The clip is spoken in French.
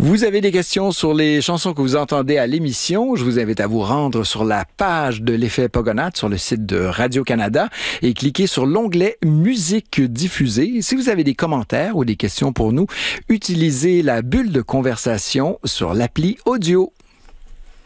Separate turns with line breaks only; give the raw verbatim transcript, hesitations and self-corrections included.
Vous avez des questions sur les chansons que vous entendez à l'émission, je vous invite à vous rendre sur la page de l'Effet Pogonath sur le site de Radio-Canada et cliquer sur l'onglet Musique diffusée. Si vous avez des commentaires ou des questions pour nous, utilisez la bulle de conversation sur l'appli audio.